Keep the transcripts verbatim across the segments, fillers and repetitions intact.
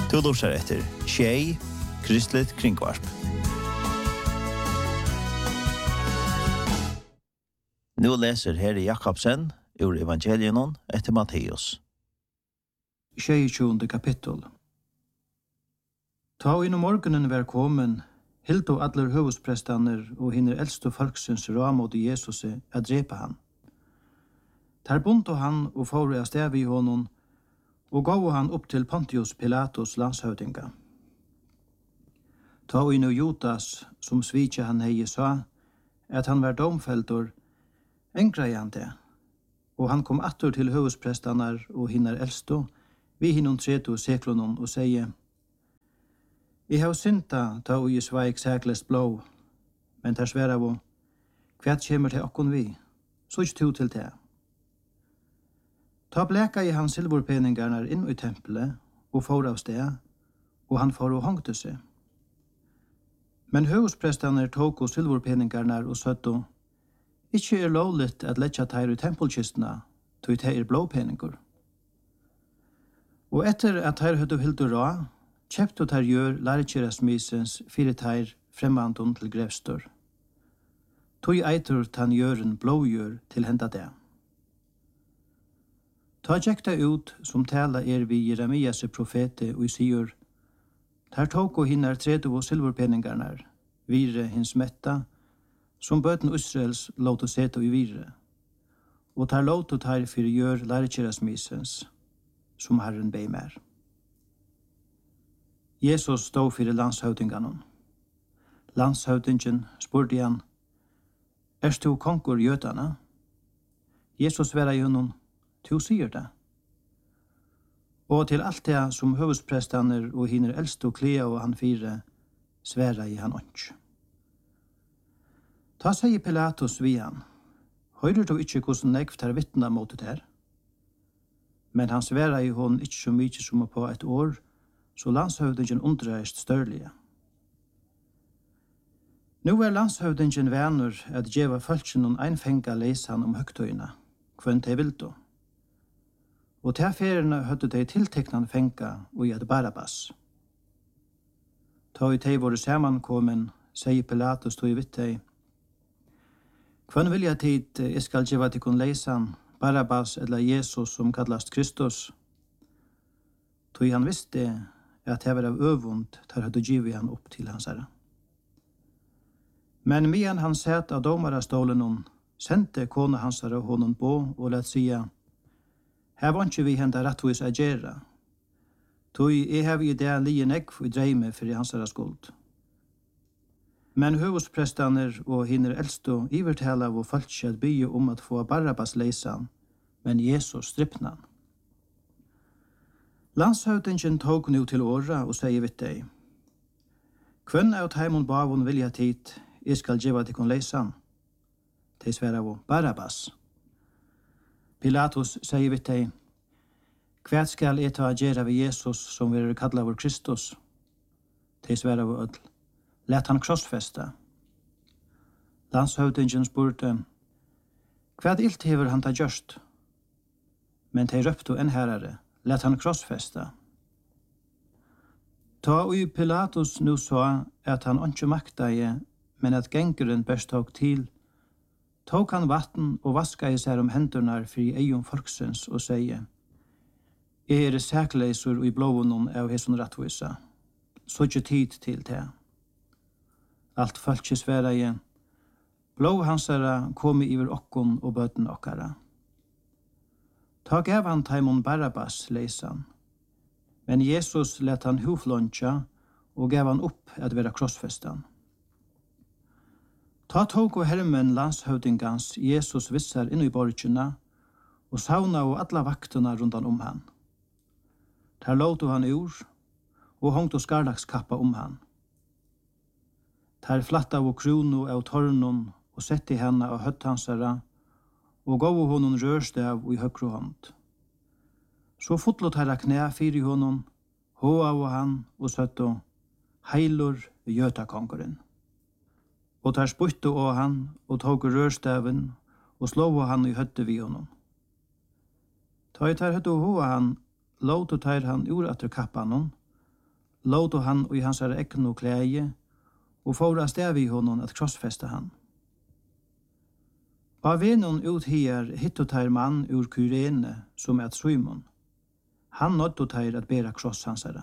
Du lurer etter Tjei, Kristelig Kringvarp. Nu leser Herre Jakobsen ur Evangelien etter Matteus. tjuende kapittel. Ta inn om morgenen var kommen, hilt og allar høvusprestaner og hinner eldste folksens råd i Jesus at drepa han. Der bundt han og får av stev i honom, og gav han opp til Pontius Pilatus landshøvdinga. Ta inn og Judas, som svitja han hei sa, at han var domfeltor, engrei han det, og han kom atter til høvusprestanar og hinner eldste, vi hinnom treto seklonon og sier, «I har synta ta og i sveik sæklest blå, men der sværa vå, hva kommer til okkon vi, så ikke to til det.» Ta bleka i hans silverpeningarnar inn i tempelet og får av sted, og han får og hongte seg. Men høvusprestaner tok og silverpeningarnar og søtto, «Ikke er lovligt at letja teir i tempelkistena, tog teir blåpeningur.» Og etter at teir høyde hildu råd, kjøpte teir gjør lærkjerasmisens fire teir fremmandun til grevstor. Tog eitur tan gjøren blågjør til henda det. Ta tjekta ut som tala er vi Jeremias profete og sier, der tok og hinner tredo og silverpeningarnar, vire hins metta, som bøten Israels låt å sete i vire, og tar låt å tar for gjør lærkjerasmisens, som Herren bei mer. Jesus stod for landshøvdinganon. Landshøvdingen spurte han, «Erst du konkur jøtana?» Jesus svarer i honom, «Tu sier det.» Og til alt det som høvusprestaner og hinner eldste og klea og han fire, sværa i han ånds. Ta seg Pilatus vi han, «Høyrer du ikke hvordan nekv tar vittna mot det her?» Men han sværa i hon ikke så mykje som på et år, så landshøvdingen undreist størlige. Nå er landshøvdingen venner at djeva følgen noen einfenga leisan om høgtøyna, kvendt de vildo. Og til affærene høtte de tilteknan fenga og i et Barabbas. Ta i teg våre samankommen, sier Pilatus tog i vittei, «Kvann vilja tid jeg skal djeva til kun leisan, Barabbas eller Jesus som kallast Kristus?» Tog han visste at det var av øvund tar hadde givet han opp til hans herre. Men medan han sett av domarastålen, sendte kone hans herre honom på og lett sia, «Her var ikke vi henda rettvis a gjerra. Tog jeg har i det lige negv i dreime for hans herre skuld. Men høvusprestaner og hinner eldstå ivertala av og falskje at bygge om at få Barabbas leisan, men Jesus strippna han. Landshøvdingen tog nu til åra og sier vitt deg, «Kvenn av taimon bavon vilja tid, jeg skal djeva til kon leisan?» De sværa av Barabbas. Pilatus sier vitt deg, «Hva skal jeg ta gjerra ved Jesus som vil kalla vår Kristus?» De sværa av ødel. «Let han krossfesta?» Landshøvdingen spurte, «Hva ilt hever han ta gjørst?» Men de røpte en herre, «Let han krossfesta?» Ta og Pilatus nu sa at han ikke maktaie, men at gengeren best tok til, tok han vatten og vaska i seg om hendurnar for i eion folksens og sier, «Jeg er sækleisur i blåvunnen av hesson rattvisa, så ikke tid til det.» Alt folkje sværa i, «Blå hansara kom iver okkon og bøten okkara.» Ta gav han taimon Barabbas leisan, men Jesus let han huflonja og gav han opp at vera krossfestan. Ta tog og hermen landshøvdingans Jesus vissar inn i borgina og sauna og alla vaktuna rundan om han. Der låto han ur og hongt og skarlagskappa om han. Der flatta av krono av tornon og sette henne av høttansara og gav honom rørstav i høyre hånd. Så fotlot herra knæ fyri honom, hoa av han og søtto, heilur Gjøtakongeren. Og der spytte av han og tog rørstaven og slå han i høtte vi honom. Ta i ter høtte hoa han, låt og ter han ur atter kappanon, låto han og i hans ekn og klæje, og fåra stav i honom at krossfesta han. Av venon ut her hittotar mann ur Kyrene, som et Simon. Han nådde tar at bera kross hans herre.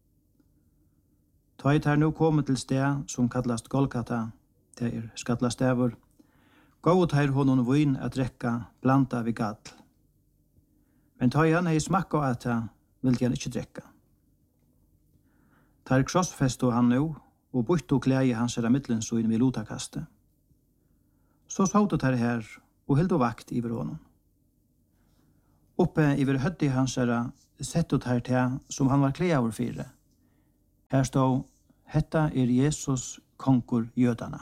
Ta i tar nu kommet til sted som kallast Golgata, det er skattlastavur, gå tar honom vin at drekka blanda vid gall. Men ta i han hei smakka at han vil han ikkje drekka. Tar krossfesto han nu, og bytto klæje hans herre mittlensuin vid lotakaste. Så såg det her og held vakt iver honom. Oppe iver høtti hans herre sett ut her til som han var klæver fire. Her stod, hetta er Jesus konkur jødana.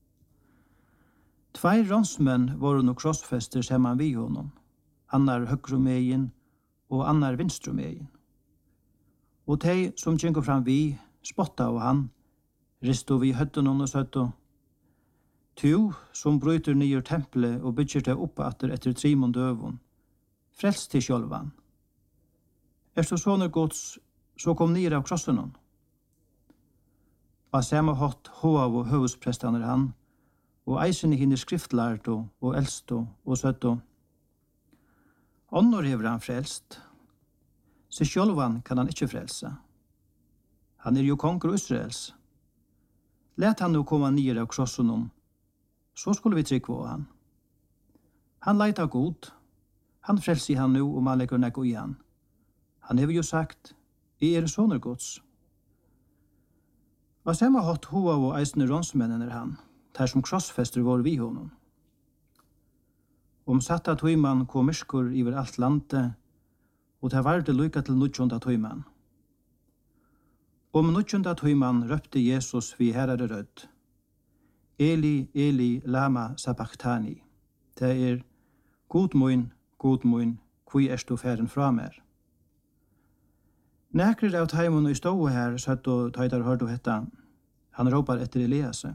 Tvei ronsmenn var no krossfester saman vi honom, annar høgrumegin og annar vinstrumegin. Og tei som gjengur fram vi, spotta av han, risto vi høtten og søtto. Tu som bryter nyer tempelet og byggjer det opp atter etter trimon døvun, frelst til sjølvan. Er så sånne gods, så kom nyer av krossen hon. Av samme hatt hov og høvesprestaner han, og eisen i henne skriftlarto og eldsto og søtto. Åndor hever han frelst. Så sjølvan kan han ikke frelse. Han er jo konger Israels. Let han nå komme nyer av krossen hon, så skulle vi trykke på han. Han leita god. Han frelser han nå og man legger nekko i han. Han har jo sagt, I er sånne gods. Av samme hatt hova og eisne ronsmennen er han, der som krossfester var vi honom. Om satta tøyman kom myrskur iver alt landet, og det var det lykka til nutjonda tøyman. Om nutjonda tøyman røpte Jesus vi herare rødd. Eli, Eli, lama sabachthani. Det er god moin, god moin, kui er du færen fra mer. Nekrir av taimon i ståu her, søtt og tøydar hørdu hetta, han råpar etter Eliase.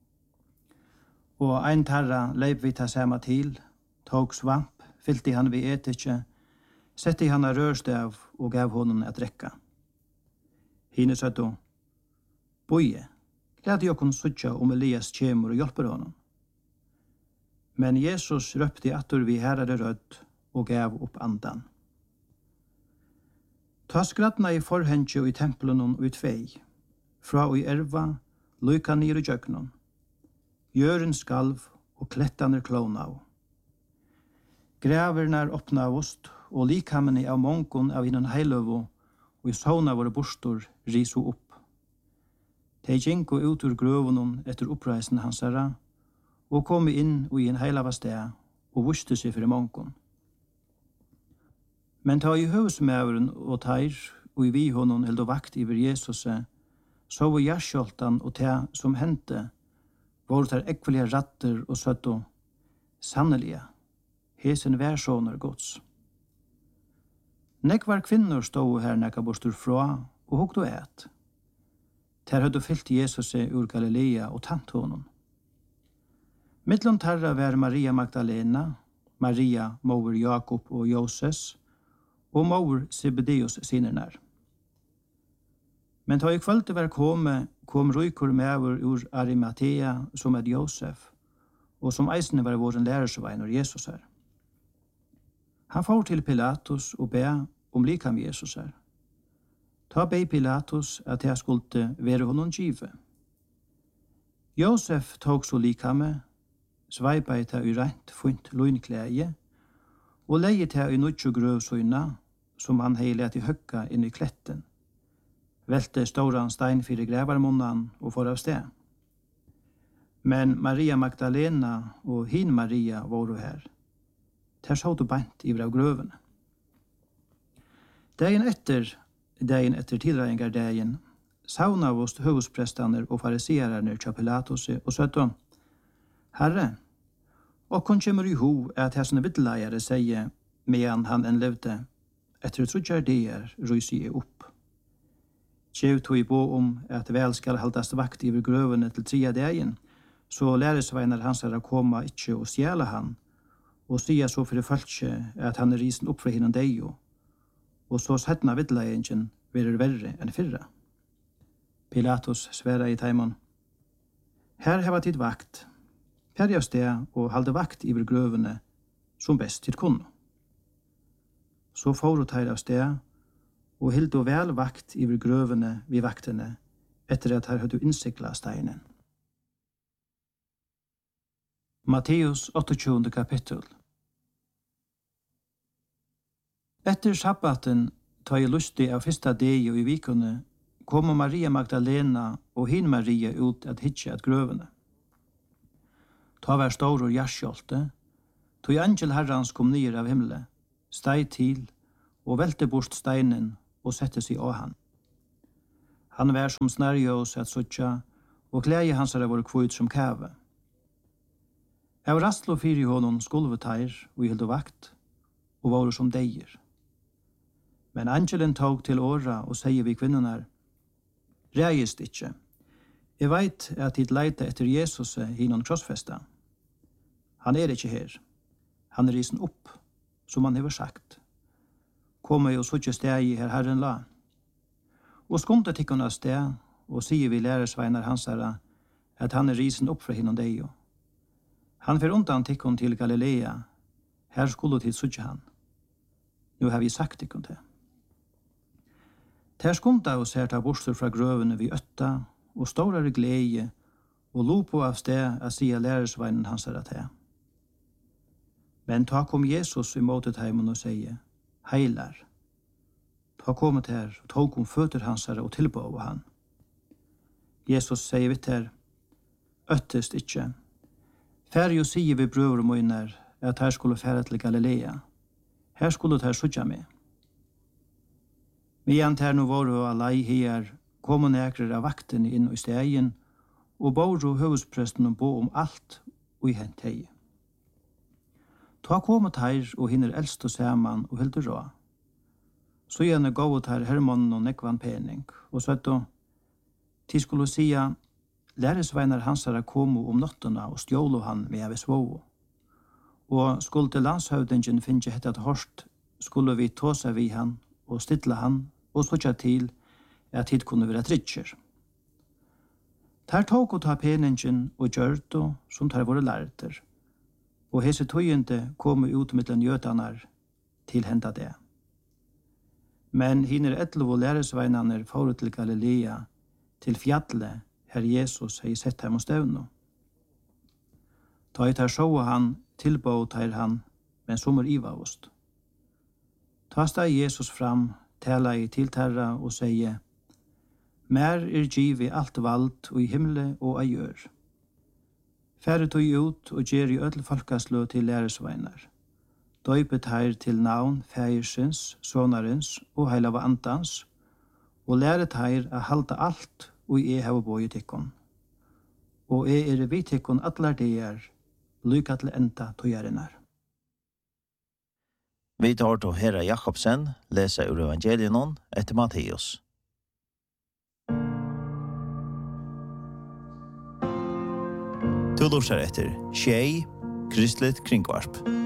Og ein tarra leip vi ta sama til, tog svamp, fyllte han vi etikje, sette han a rørstav og gav honom at drekka. Hine søtt og, boie, glad jeg kunne sutja om Elias kjemur og hjelper honom. Men Jesus røpte atur vi herare rødd og gav opp andan. Ta skratna i forhengje og i tempelen og i tvei, fra og i erva, lyka nir i jøknon. Gjøren skalv og klettaner klona av. Grævernar åpna av ost, og likhamene av mongon av innan heiløvo, og i sauna våre bostor riso opp. De gjenko ut ur grøvonon etter oppreisen hans herra, og kom inn og i en heilava sted, og vuste seg for mongon. Men ta i høvesmæveren og teir, og i vi honom held og vakt iver Jesus, så var gjerskjoltan og te som hente, var der ekvelige ratter og søtto, sannelige, hesen værsåner gods. Nekvar kvinnor stod her nekka bostur fra, og hukk du et. Ter hødde fyllt Jesus ur Galilea og tant honom. Mittlom tarra var Maria Magdalena, Maria, mover Jakob og Joses, og mover Zebedeus sinernar. Men ta i kvölde var komme, kom rykur mever ur Arimathea som er Josef, og som eisne var våren lærersvein og Jesus her. Han får til Pilatus og be om likam Jesus her. Ta be Pilatus at jeg skulle være honom give. Josef tog så likame, sveibeita i rent funt løgnklæje, og leie til i nødtjo grøvsøyna, som han hei let i høgga inn i kletten. Velte ståran stein fyrir grævarmunnan og for av sted. Men Maria Magdalena og hin Maria var her. Der så du bant i av grøvene. Dagen etter, dagen etter tilreiningar dagen, sauna vost høvesprestaner og fariseerarner kja Pilatus og søtto, Herre, og kun kommer i ho at hessene viddeleiere sier, medan han enn levde, etter trudjar dier rysi er opp. Kjev tog i bo om at vel skal haldast vakt iver grøvene til tria dagen, så læresveinar hans er å koma ikkje og stjæla han, og sia så fyrir fölkje at han er risen opp fra hinnan deio, og så setna viddeleiingen verer verre enn fyrra. Pilatus sværa i taimon. Her heva tid vakt. Færja av sted og halde vakt iver grøvene som best tid kunne. Så får teir av sted og hildo vel vakt iver grøvene vid vaktene etter at her høyde innsikla steinen. Matteus åttiotjugunda kapittel. Etter sabbaten ta jeg lustig av fyrsta degi i vikene kom Maria Magdalena og hin Maria ut at hitje at grøvene. Ta var stor og gjerskjolte, tog angel herrans kom nyer av himle, steg til og velte bort steinen og sette seg av han. Han var som snarjås at suttja, og klæje hans er var kvitt som kæve. Av rastlo fyri honom skulveteir og hildo vakt, og var som deir. Men angelen tog til åra og sier vi kvinnenar, «Reist ikkje. Jeg veit at hit leita etter Jesus hinnom krossfesta. Han er ikkje her. Han er risen opp, som han hever sagt. Kom og suttje stegi her Herren la. Og skumte tikkun av steg, og sier vi lærersveinar hansara, at han er risen opp fra hinnom deio. Han fer undan tikkun til Galilea, her skulle til suttje han. Nu har vi sagt tikkun til. Ter skumta og ser ta borstur fra grøvene vi øtta, og stårare gleie, og lopo av sted a sia lærersveinen hans er at he. Men ta kom Jesus i måtet heimen og sier, heilar. Ta kommet her, og ta kom føtter hans er og tilbå av han. Jesus sier vitt her, øttest ikkje. Fær jo sier vi brøver og møyner, at her skulle fære til Galilea. Her skulle her sutja med. Medan ter nu var og alai her, kom og nekrer av vakten inn i stegen, og bor og høvespresten og bo om alt, og i hent hei. Ta kommet her og hinner eldst og saman og hilder rå. Så gjerne gav her Hermannen og nekvan pening, og så etter, de skulle sia, læresveinar hansara komo om nottena og stjålo han med av svovo. Og skulle landshøvdingen finne hettat hårst, skulle vi tåsa vi han og stilla han og sutja til at hit kunne være tritsjer. Ter tog og ta peningen og gjørto som tar våre lærter, og hese tøyende kom ut mittlen jötanar til henta det. Men hinner etlo læresveinaner får til Galilea, til fjallet her Jesus hei sett hem og stevno. Ta i tar sjåa han, tilbå tar han, men som er ivavost. Ta steg Jesus fram, tala i tiltarra og sier, «Mer er givi alt vald og i himle og a gjør. Færre tog ut og gjer i ødel folkaslå til læresveinar. Døypet her til navn fægersins, sonarins og heilava andans, og læret her a halda alt og jeg hava boi tikkun. Og jeg er vi tikkun atlar deir, lykka til enda togjerinar.» Vi tar til Herre Jakobsen, lesa ur evangelien etter Matteus. Du lurer etter Tjei, Kristelig Kringvarp.